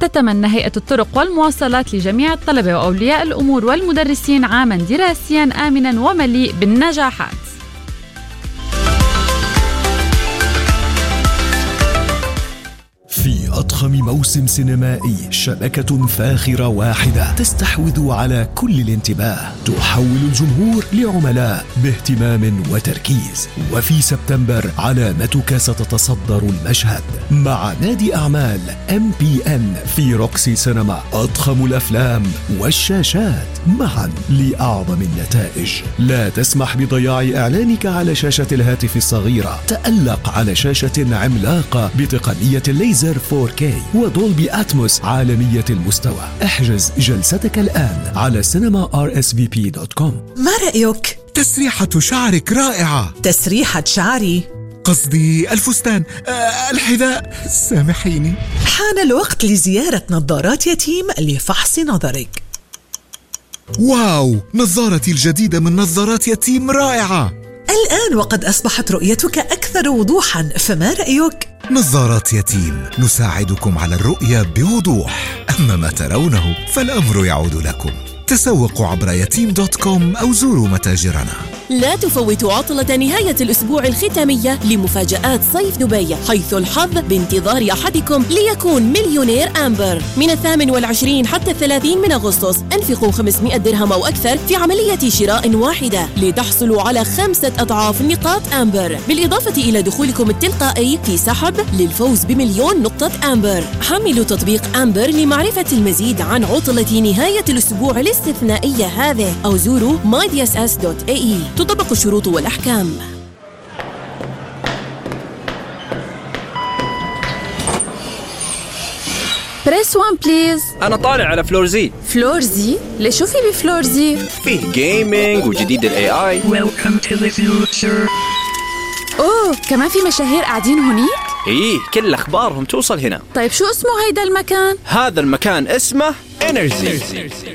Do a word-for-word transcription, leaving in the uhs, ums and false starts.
تتمنى هيئة الطرق والمواصلات لجميع الطلبة وأولياء الأمور والمدرسين عاماً دراسياً آمناً ومليء بالنجاحات. في أضخم موسم سينمائي، شبكة فاخرة واحدة تستحوذ على كل الانتباه، تحول الجمهور لعملاء باهتمام وتركيز. وفي سبتمبر علامتك ستتصدر المشهد مع نادي أعمال إم بي إن في روكسي سينما. أضخم الأفلام والشاشات معا لأعظم النتائج. لا تسمح بضياع إعلانك على شاشة الهاتف الصغيرة. تألق على شاشة عملاقة بتقنية الليزر فور كي ودولبي أتموس عالمية المستوى. احجز جلستك الآن على سينما آر إس في بي دوت كوم. ما رأيك؟ تسريحة شعرك رائعة. تسريحة شعري؟ قصدي الفستان، أه الحذاء، سامحيني. حان الوقت لزيارة نظارات يتيم لفحص نظرك. واو، نظارتي الجديدة من نظارات يتيم رائعة. الآن وقد أصبحت رؤيتك أكثر وضوحاً، فما رأيك؟ نظارات يتيم، نساعدكم على الرؤية بوضوح. أما ما ترونه فالأمر يعود لكم. تسوقوا عبر يتيم دوت كوم أو زوروا متاجرنا. لا تفوتوا عطلة نهاية الأسبوع الختامية لمفاجآت صيف دبي، حيث الحظ بانتظار أحدكم ليكون مليونير أمبر. من الثامن والعشرين حتى الثلاثين من أغسطس انفقوا خمسمائة درهم أو أكثر في عملية شراء واحدة لتحصلوا على خمسة أضعاف نقاط أمبر، بالإضافة إلى دخولكم التلقائي في سحب للفوز بمليون نقطة أمبر. حملوا تطبيق أمبر لمعرفة المزيد عن عطلة نهاية الأسبوع الاستثنائية هذه، أو زوروا ماي دي إس إس دوت إيه إي. تطبق الشروط والأحكام. بريس وان بليز. أنا طالع على فلور زي. فلور زي؟ ليش شو في بفلور زي؟ فيه جيمينج وجديد ال إيه آي. Welcome to the future. أوه، كمان في مشاهير قاعدين هونيك؟ إيه، كل أخبارهم توصل هنا. طيب شو اسمه هيدا المكان؟ هذا المكان اسمه إنرجي.